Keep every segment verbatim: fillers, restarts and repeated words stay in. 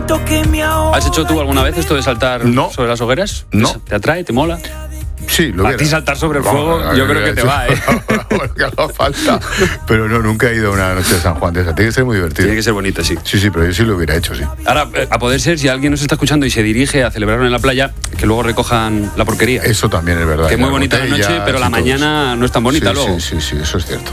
¿Has hecho tú alguna vez esto de saltar no. sobre las hogueras? No. ¿Te atrae? ¿Te mola? Sí, lo A ti saltar sobre el fuego, Vamos, yo creo que te va, ¿eh? Que haga falta. Pero no, nunca he ido a una noche de San Juan de esa. Tiene que ser muy divertido. Tiene que ser bonita, sí. Sí, sí, pero yo sí lo hubiera hecho, sí. Ahora, a poder ser, si alguien nos está escuchando y se dirige a celebrarlo en la playa, que luego recojan la porquería. Eso también es verdad. Que es muy bonita la noche, pero la mañana no es tan bonita sí, luego. Sí, sí, sí, eso es cierto.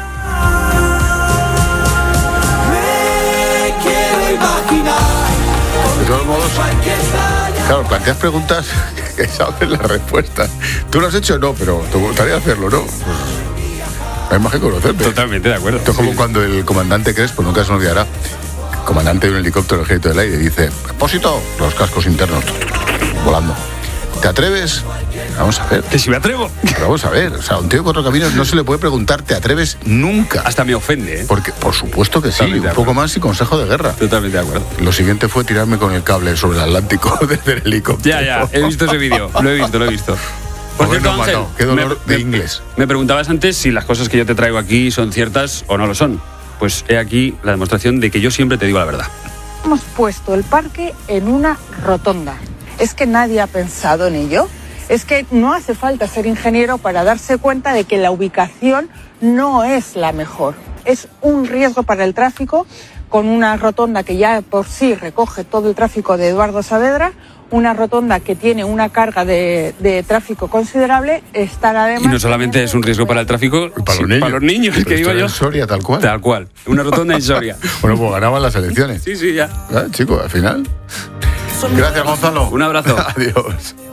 De todos modos, claro, planteas preguntas que sabes las respuestas. ¿Tú lo has hecho? No, pero te gustaría hacerlo, ¿no? Pues, no hay más que conocerte. Totalmente de acuerdo. Esto es como sí. cuando el comandante Crespo, nunca se nos olvidará, el comandante de un helicóptero del Ejército del Aire dice: Expósito, los cascos internos volando. ¿Te atreves? Vamos a ver. Que si me atrevo. Pero vamos a ver, o sea, a un tío de cuatro caminos no se le puede preguntar ¿te atreves? Nunca. Hasta me ofende, ¿eh? Porque, por supuesto que sí, Totalmente un poco más y consejo de guerra. Totalmente de acuerdo. Lo siguiente fue tirarme con el cable sobre el Atlántico desde el helicóptero. Ya, ya, he visto ese vídeo. Lo he visto, lo he visto. Por Joder, cierto, no, Ángel, no, qué dolor me, de me, inglés. Me preguntabas antes si las cosas que yo te traigo aquí son ciertas o no lo son. Pues he aquí la demostración de que yo siempre te digo la verdad. Hemos puesto el parque en una rotonda. ¿Es que nadie ha pensado en ello? Es que no hace falta ser ingeniero para darse cuenta de que la ubicación no es la mejor. Es un riesgo para el tráfico, con una rotonda que ya por sí recoge todo el tráfico de Eduardo Saavedra, una rotonda que tiene una carga de, de tráfico considerable, estar además... Y no solamente es un riesgo para el tráfico, para sí, los niños, para los niños pero que digo esto yo. en Soria, tal cual. Tal cual, una rotonda en Soria. Bueno, pues ganaban las elecciones. Sí, sí, ya. ¿Eh, chico, al final? Gracias, Gonzalo. Un abrazo. Adiós.